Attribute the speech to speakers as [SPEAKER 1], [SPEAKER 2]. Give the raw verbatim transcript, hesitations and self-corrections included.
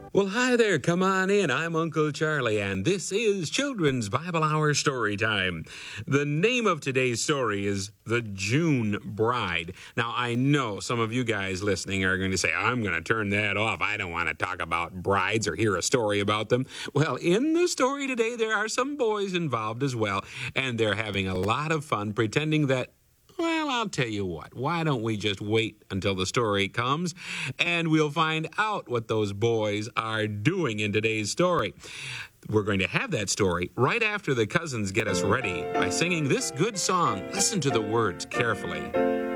[SPEAKER 1] Well, hi there. Come on in. I'm Uncle Charlie, and this is Children's Bible Hour Story Time. The name of today's story is The June Bride. Now, I know some of you guys listening are going to say, I'm going to turn that off. I don't want to talk about brides or hear a story about them. Well, in the story today, there are some boys involved as well, and they're having a lot of fun pretending that Well, I'll tell you what. Why don't we just wait until the story comes and we'll find out what those boys are doing in today's story. We're going to have that story right after the cousins get us ready by singing this good song. Listen to the words carefully.